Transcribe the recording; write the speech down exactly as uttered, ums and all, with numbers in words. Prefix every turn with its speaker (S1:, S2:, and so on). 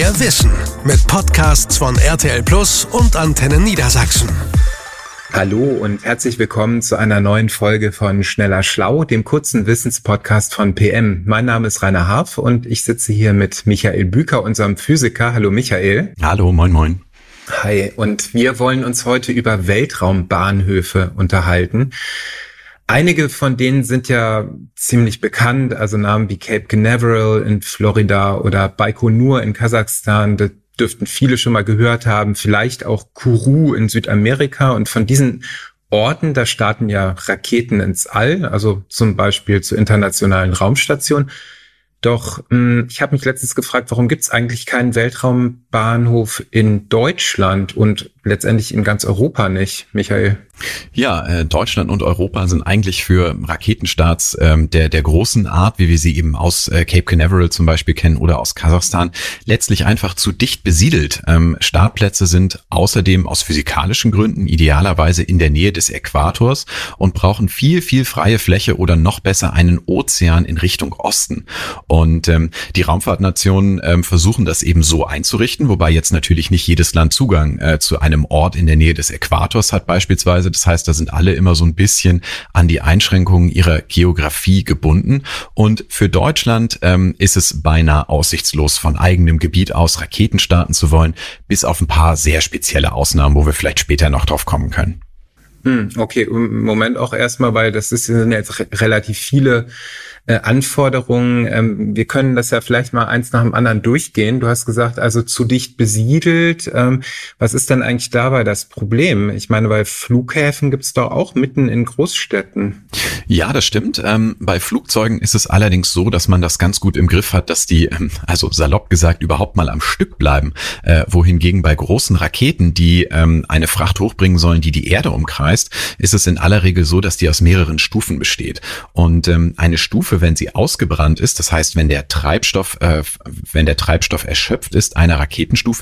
S1: Mehr Wissen mit Podcasts von R T L Plus und Antenne Niedersachsen.
S2: Hallo und herzlich willkommen zu einer neuen Folge von Schneller Schlau, dem kurzen Wissenspodcast von P M. Mein Name ist Rainer Harf und ich sitze hier mit Michael Büker, unserem Physiker. Hallo Michael.
S3: Hallo, moin moin.
S2: Hi, und wir wollen uns heute über Weltraumbahnhöfe unterhalten. Einige von denen sind ja ziemlich bekannt, also Namen wie Cape Canaveral in Florida oder Baikonur in Kasachstan, das dürften viele schon mal gehört haben, vielleicht auch Kourou in Südamerika. Und von diesen Orten, da starten ja Raketen ins All, also zum Beispiel zur internationalen Raumstation. Doch mh, ich habe mich letztens gefragt, warum gibt es eigentlich keinen Weltraumbahnhof in Deutschland und letztendlich in ganz Europa nicht, Michael?
S3: Ja, äh, Deutschland und Europa sind eigentlich für Raketenstarts ähm, der der großen Art, wie wir sie eben aus äh, Cape Canaveral zum Beispiel kennen oder aus Kasachstan, letztlich einfach zu dicht besiedelt. Ähm, Startplätze sind außerdem aus physikalischen Gründen idealerweise in der Nähe des Äquators und brauchen viel, viel freie Fläche oder noch besser einen Ozean in Richtung Osten. Und ähm, die Raumfahrtnationen ähm, versuchen das eben so einzurichten, wobei jetzt natürlich nicht jedes Land Zugang äh, zu einem Ort in der Nähe des Äquators hat beispielsweise. Das heißt, da sind alle immer so ein bisschen an die Einschränkungen ihrer Geografie gebunden. Und für Deutschland ähm, ist es beinahe aussichtslos, von eigenem Gebiet aus Raketen starten zu wollen, bis auf ein paar sehr spezielle Ausnahmen, wo wir vielleicht später noch drauf kommen können.
S2: Okay, im Moment auch erstmal, weil das ist, sind jetzt re- relativ viele äh, Anforderungen. Ähm, wir können das ja vielleicht mal eins nach dem anderen durchgehen. Du hast gesagt, also zu dicht besiedelt. Ähm, was ist denn eigentlich dabei das Problem? Ich meine, bei Flughäfen gibt's doch auch mitten in Großstädten.
S3: Ja, das stimmt. Ähm, bei Flugzeugen ist es allerdings so, dass man das ganz gut im Griff hat, dass die, ähm, also salopp gesagt, überhaupt mal am Stück bleiben. Äh, wohingegen bei großen Raketen, die ähm, eine Fracht hochbringen sollen, die die Erde umkreist, ist es in aller Regel so, dass die aus mehreren Stufen besteht. Und ähm, eine Stufe, wenn sie ausgebrannt ist, das heißt, wenn der Treibstoff, äh, wenn der Treibstoff erschöpft ist, einer Raketenstufe,